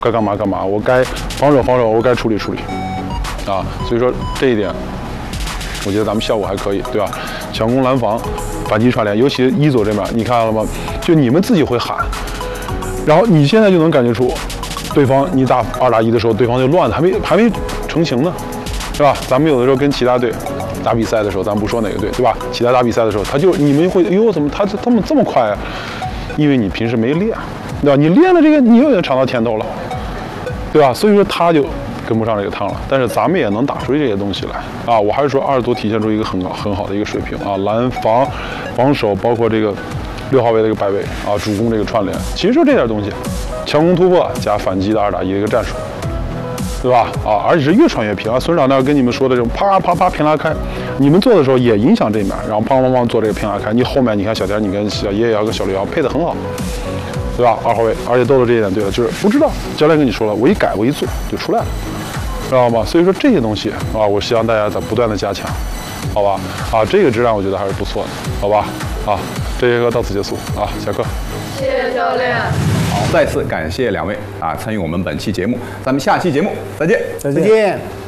该干嘛干嘛，我该防守，我该处理，啊，所以说这一点，我觉得咱们效果还可以，对吧？强攻拦防，反击串联，尤其一左这边，你看到了吗？就你们自己会喊，然后你现在就能感觉出，对方你打2打1的时候，对方就乱的，还没成型呢，是吧？咱们有的时候跟其他队打比赛的时候，咱不说哪个队，对吧？其他打比赛的时候，你们会，哎呦，怎么他们这么快啊？因为你平时没练，对吧？你练了这个，你又尝到甜头了，对吧？所以说他就跟不上这个趟了。但是咱们也能打出这些东西来啊！我还是说20多体现出一个很好的一个水平啊，拦防、防守，包括这个6号位的一个摆位啊，主攻这个串联，其实就这点东西，强攻突破加反击的2打1的一个战术。对吧？啊，而且是越传越平啊！孙指导那跟你们说的这种啪啪啪平拉开，你们做的时候也影响这面，然后砰砰砰做这个平拉开。你后面你看小田，你跟小叶瑶跟小刘瑶配得很好，对吧？2号位，而且豆豆这一点对了，就是不知道教练跟你说了，我一改我一做就出来了，知道吗？所以说这些东西啊，我希望大家在不断的加强，好吧？啊，这个质量我觉得还是不错的，好吧？啊，这节课到此结束啊，下课。 谢谢教练。 好，再次感谢2位啊参与我们本期节目，咱们下期节目再见， 再见。